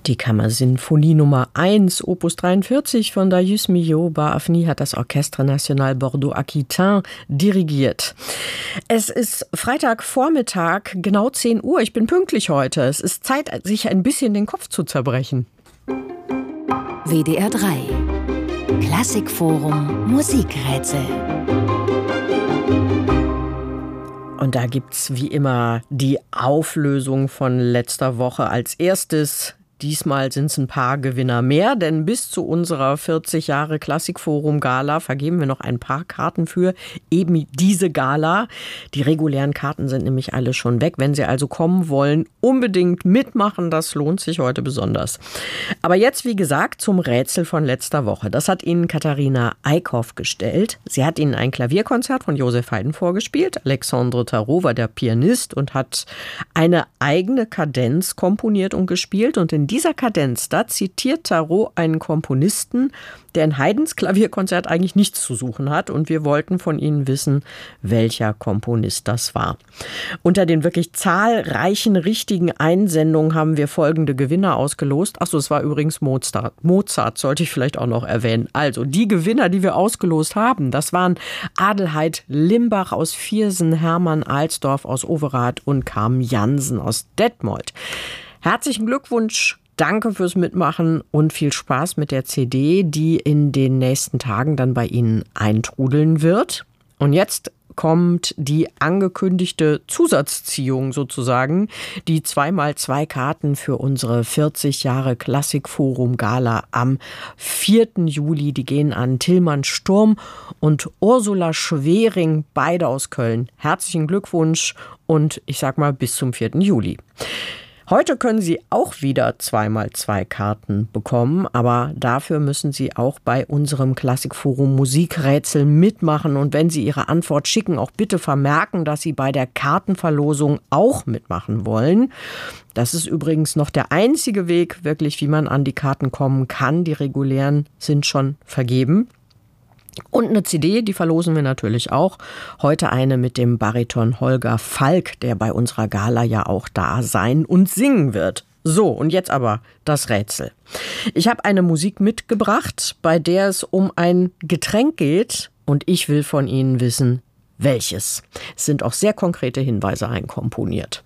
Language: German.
Die Kammersinfonie Nummer 1, Opus 43 von Darius Milhaud Bafni hat das Orchestre National Bordeaux-Aquitain dirigiert. Es ist Freitagvormittag, genau 10 Uhr. Ich bin pünktlich heute. Es ist Zeit, sich ein bisschen den Kopf zu zerbrechen. WDR 3 Klassikforum Musikrätsel. Und da gibt's wie immer die Auflösung von letzter Woche als erstes. Diesmal sind es ein paar Gewinner mehr, denn bis zu unserer 40 Jahre Klassikforum-Gala vergeben wir noch ein paar Karten für eben diese Gala. Die regulären Karten sind nämlich alle schon weg. Wenn Sie also kommen wollen, unbedingt mitmachen, das lohnt sich heute besonders. Aber jetzt, wie gesagt, zum Rätsel von letzter Woche. Das hat Ihnen Katharina Eickhoff gestellt. Sie hat Ihnen ein Klavierkonzert von Joseph Haydn vorgespielt. Alexandre Tarot war der Pianist und hat eine eigene Kadenz komponiert und gespielt. Und in dieser Kadenz, da zitiert Tarot einen Komponisten, der in Haydns Klavierkonzert eigentlich nichts zu suchen hat. Und wir wollten von Ihnen wissen, welcher Komponist das war. Unter den wirklich zahlreichen richtigen Einsendungen haben wir folgende Gewinner ausgelost. Achso, es war übrigens Mozart. Mozart sollte ich vielleicht auch noch erwähnen. Also die Gewinner, die wir ausgelost haben, das waren Adelheid Limbach aus Viersen, Hermann Alsdorf aus Overath und Carmen Jansen aus Detmold. Herzlichen Glückwunsch. Danke fürs Mitmachen und viel Spaß mit der CD, die in den nächsten Tagen dann bei Ihnen eintrudeln wird. Und jetzt kommt die angekündigte Zusatzziehung sozusagen, die 2x2 Karten für unsere 40 Jahre Klassikforum Gala am 4. Juli. Die gehen an Tillmann Sturm und Ursula Schwering, beide aus Köln. Herzlichen Glückwunsch und ich sag mal bis zum 4. Juli. Heute können Sie auch wieder 2x2 Karten bekommen, aber dafür müssen Sie auch bei unserem Klassikforum Musikrätsel mitmachen. Und wenn Sie Ihre Antwort schicken, auch bitte vermerken, dass Sie bei der Kartenverlosung auch mitmachen wollen. Das ist übrigens noch der einzige Weg, wirklich, wie man an die Karten kommen kann. Die regulären sind schon vergeben. Und eine CD, die verlosen wir natürlich auch. Heute eine mit dem Bariton Holger Falk, der bei unserer Gala ja auch da sein und singen wird. So, und jetzt aber das Rätsel. Ich habe eine Musik mitgebracht, bei der es um ein Getränk geht und ich will von Ihnen wissen, welches. Es sind auch sehr konkrete Hinweise einkomponiert.